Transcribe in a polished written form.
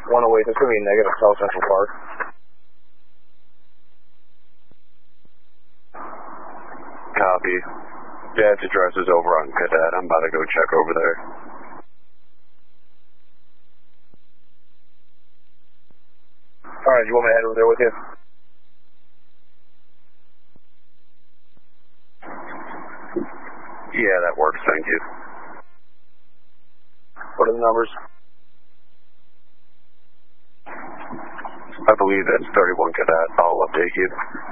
108, that's going to be negative South Central Park. Copy. Dad's address is over on Cadet. I'm about to go check over there. Alright, you want me to head over there with you? Yeah, that works, thank you. What are the numbers? I believe that's 31 Cadet. I'll update you.